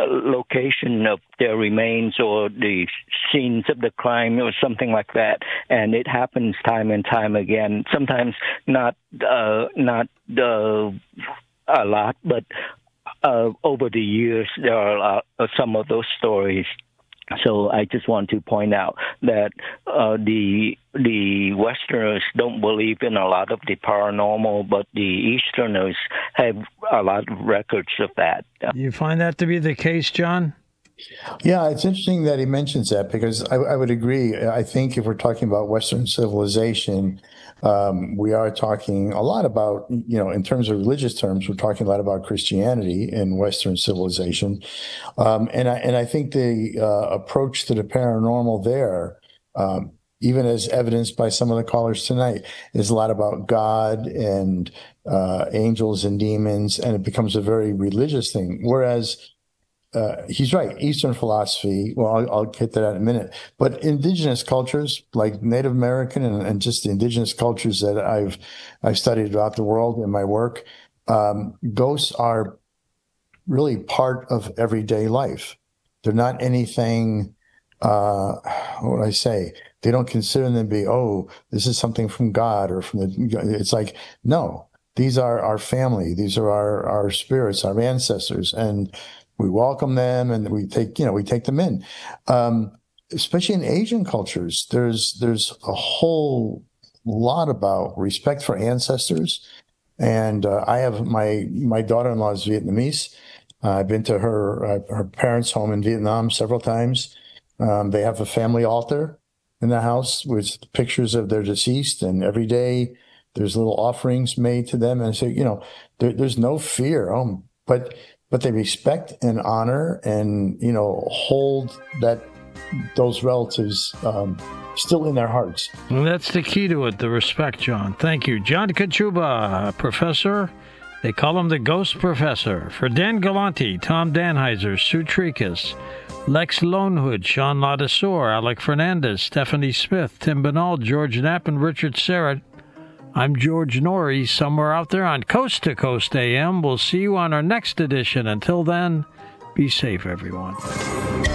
location of their remains or the scenes of the crime or something like that. And it happens time and time again. Sometimes not a lot, but over the years there are some of those stories. So I just want to point out that the Westerners don't believe in a lot of the paranormal, but the Easterners have a lot of records of that. You find that to be the case, John? Yeah, it's interesting that he mentions that because I would agree. I think if we're talking about Western civilization, we are talking a lot about, in terms of religious terms, we're talking a lot about Christianity in Western civilization. And I think the approach to the paranormal there, even as evidenced by some of the callers tonight, is a lot about God and angels and demons, and it becomes a very religious thing. Whereas he's right. Eastern philosophy, well, I'll get to that in a minute. But indigenous cultures, like Native American and just the indigenous cultures that I've studied throughout the world in my work, ghosts are really part of everyday life. They're not anything, what would I say? They don't consider them to be, this is something from God or from it's like, no, these are our family. These are our spirits, our ancestors. And we welcome them and we take them in. Especially in Asian cultures, there's a whole lot about respect for ancestors. And I have my daughter-in-law is Vietnamese. I've been to her parents' home in Vietnam several times. They have a family altar in the house with pictures of their deceased, and every day there's little offerings made to them. And so, there's no fear. But they respect and honor and, hold those relatives still in their hearts. Well, that's the key to it, the respect, John. Thank you. John Kachuba, professor. They call him the Ghost Professor. For Dan Galante, Tom Danheiser, Sue Tricas, Lex Lonehood, Sean Ladessor, Alec Fernandez, Stephanie Smith, Tim Binal, George Knapp, and Richard Serrett, I'm George Norrie, somewhere out there on Coast to Coast AM. We'll see you on our next edition. Until then, be safe, everyone.